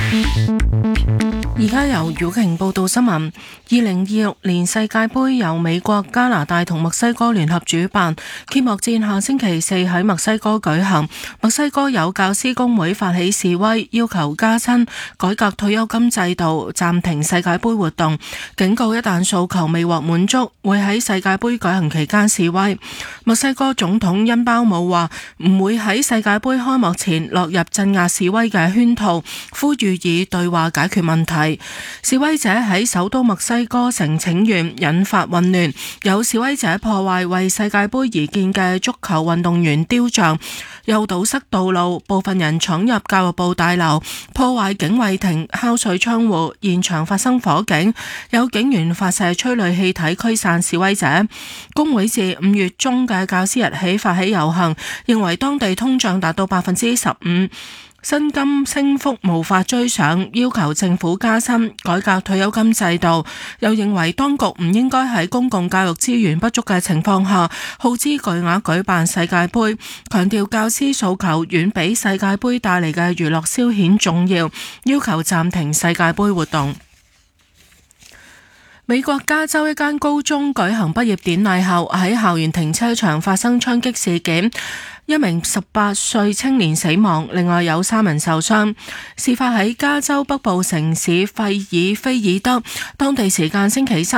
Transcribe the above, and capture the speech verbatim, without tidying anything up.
而家由曉瓊報道新聞。二零二六年世界盃由美國、加拿大同墨西哥聯合主辦，揭幕戰下星期四喺墨西哥舉行。墨西哥有教師工會發起示威，要求加薪、改革退休金制度、暫停世界盃活動，警告一旦訴求未獲滿足，會喺世界盃舉行期間示威。墨西哥總統恩包姆話唔會喺世界盃開幕前落入鎮壓示威嘅圈套，呼籲以對話解決問題。示威者喺首都墨西哥城請願，引發混亂，有示威者破壞為世界盃而建嘅足球運動員雕像，又堵塞道路，部分人闖入教育部大樓，破壞警衛亭，敲碎窗戶，現場發生火警，有警員發射催淚氣體驅散示威者。工會自五月中嘅教師日起發起遊行，認為當地通脹達到百分之十五。薪金升幅無法追上，要求政府加薪、改革退休金制度，又認為當局唔應該喺公共教育資源不足嘅情況下耗資巨額舉辦世界盃，強調教師訴求遠比世界盃帶嚟嘅娛樂消遣重要，要求暫停世界盃活動。美國加州一間高中舉行畢業典禮後，喺校園停車場發生槍擊事件，一名十八歲青年死亡，另外有三人受傷。事發喺加州北部城市費爾菲爾德，當地時間星期三